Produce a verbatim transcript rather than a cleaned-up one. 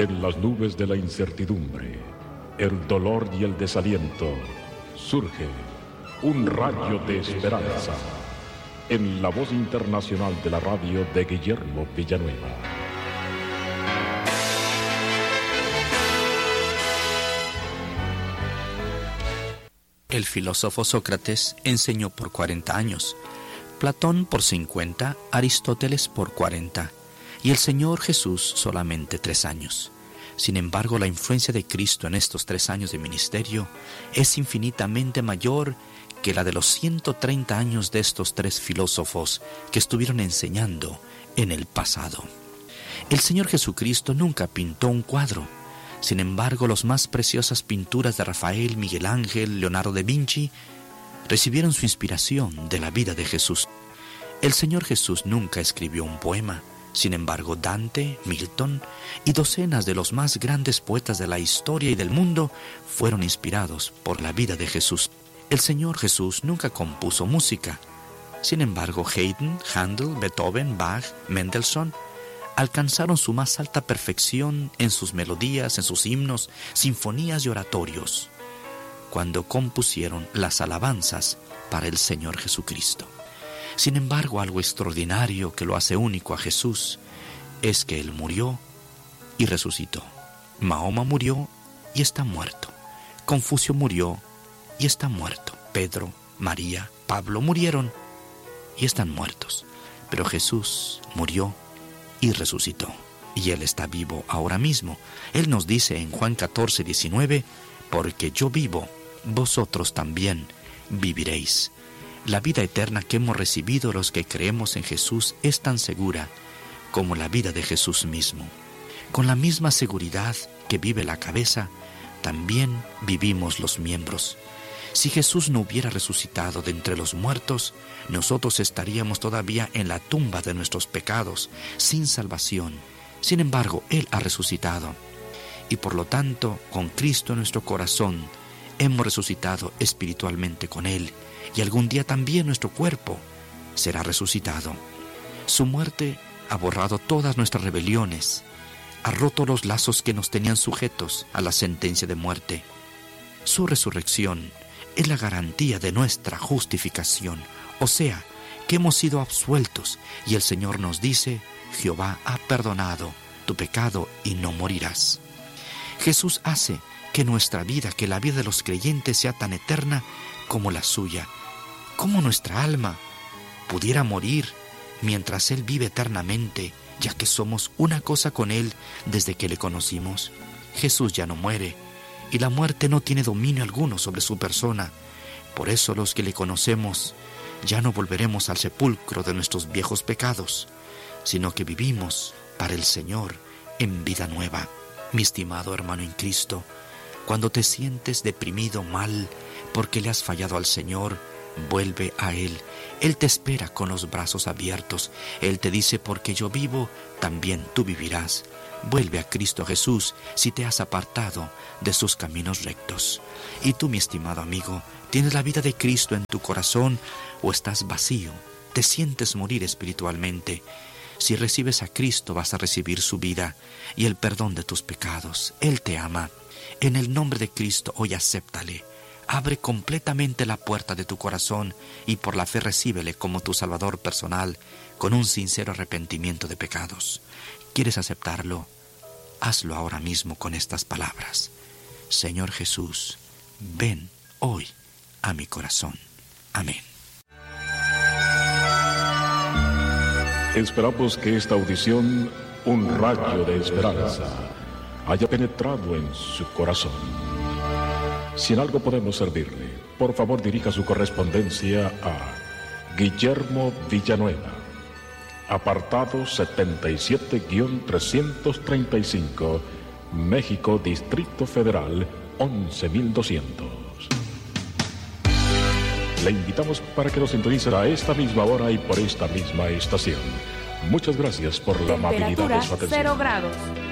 En las nubes de la incertidumbre, el dolor y el desaliento, surge un rayo de esperanza en la voz internacional de la radio de Guillermo Villanueva. El filósofo Sócrates enseñó por cuarenta años, Platón por cincuenta, Aristóteles por cuarenta, y el Señor Jesús solamente tres años. Sin embargo, la influencia de Cristo en estos tres años de ministerio es infinitamente mayor que la de los ciento treinta años de estos tres filósofos que estuvieron enseñando en el pasado. El Señor Jesucristo nunca pintó un cuadro. Sin embargo, las más preciosas pinturas de Rafael, Miguel Ángel, Leonardo da Vinci recibieron su inspiración de la vida de Jesús. El Señor Jesús nunca escribió un poema. Sin embargo, Dante, Milton y docenas de los más grandes poetas de la historia y del mundo fueron inspirados por la vida de Jesús. El Señor Jesús nunca compuso música. Sin embargo, Haydn, Handel, Beethoven, Bach, Mendelssohn alcanzaron su más alta perfección en sus melodías, en sus himnos, sinfonías y oratorios, cuando compusieron las alabanzas para el Señor Jesucristo. Sin embargo, algo extraordinario que lo hace único a Jesús es que Él murió y resucitó. Mahoma murió y está muerto. Confucio murió y está muerto. Pedro, María, Pablo murieron y están muertos. Pero Jesús murió y resucitó. Y Él está vivo ahora mismo. Él nos dice en Juan catorce, diecinueve, porque yo vivo, vosotros también viviréis. La vida eterna que hemos recibido los que creemos en Jesús es tan segura como la vida de Jesús mismo. Con la misma seguridad que vive la cabeza, también vivimos los miembros. Si Jesús no hubiera resucitado de entre los muertos, nosotros estaríamos todavía en la tumba de nuestros pecados, sin salvación. Sin embargo, Él ha resucitado. Y por lo tanto, con Cristo en nuestro corazón, hemos resucitado espiritualmente con Él. Y algún día también nuestro cuerpo será resucitado. Su muerte ha borrado todas nuestras rebeliones, ha roto los lazos que nos tenían sujetos a la sentencia de muerte. Su resurrección es la garantía de nuestra justificación, o sea, que hemos sido absueltos, y el Señor nos dice, Jehová ha perdonado tu pecado y no morirás. Jesús hace que nuestra vida, que la vida de los creyentes sea tan eterna como la suya. ¿Cómo nuestra alma pudiera morir mientras Él vive eternamente, ya que somos una cosa con Él desde que le conocimos? Jesús ya no muere, y la muerte no tiene dominio alguno sobre su persona. Por eso los que le conocemos ya no volveremos al sepulcro de nuestros viejos pecados, sino que vivimos para el Señor en vida nueva. Mi estimado hermano en Cristo, cuando te sientes deprimido, mal, porque le has fallado al Señor, vuelve a Él. Él te espera con los brazos abiertos. Él te dice, porque yo vivo, también tú vivirás. Vuelve a Cristo Jesús si te has apartado de sus caminos rectos. Y tú, mi estimado amigo, ¿tienes la vida de Cristo en tu corazón o estás vacío? ¿Te sientes morir espiritualmente? Si recibes a Cristo, vas a recibir su vida y el perdón de tus pecados. Él te ama. En el nombre de Cristo, hoy acéptale. Abre completamente la puerta de tu corazón y por la fe recíbele como tu Salvador personal con un sincero arrepentimiento de pecados. ¿Quieres aceptarlo? Hazlo ahora mismo con estas palabras. Señor Jesús, ven hoy a mi corazón. Amén. Esperamos que esta audición, un rayo de esperanza, haya penetrado en su corazón. Si en algo podemos servirle, por favor dirija su correspondencia a Guillermo Villanueva, apartado setenta y siete trescientos treinta y cinco, México, Distrito Federal, once mil doscientos. Le invitamos para que nos sintonice a esta misma hora y por esta misma estación. Muchas gracias por la amabilidad de su atención. Temperatura cero grados.